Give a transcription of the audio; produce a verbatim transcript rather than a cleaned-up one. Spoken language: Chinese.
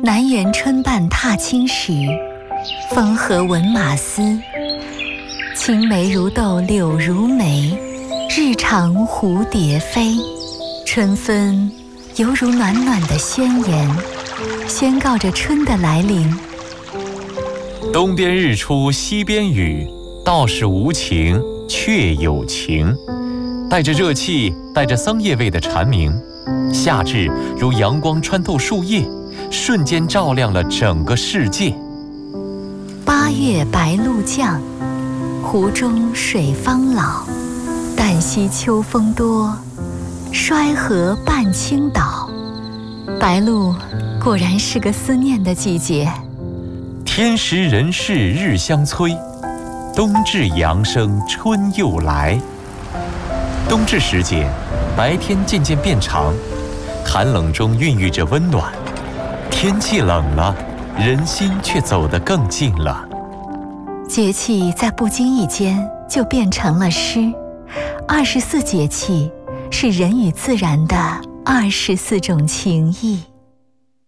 南园春半踏青时，风和闻马嘶。青梅如豆柳如眉，日长蝴蝶飞。春分犹如暖暖的宣言，宣告着春的来临。 东边日出西边雨，道是无晴却有晴。带着热气，带着桑叶味的蝉鸣，夏至如阳光穿透树叶，瞬间照亮了整个世界。 八月白露降，湖中水方老。旦夕秋风多，衰河半倾倒。白露果然是个思念的季节。 天时人事日相催，冬至阳生春又来。冬至时节，白天渐渐变长，寒冷中孕育着温暖。天气冷了，人心却走得更近了。 节气在不经意间就变成了诗。二十四节气是人与自然的二十四种情谊。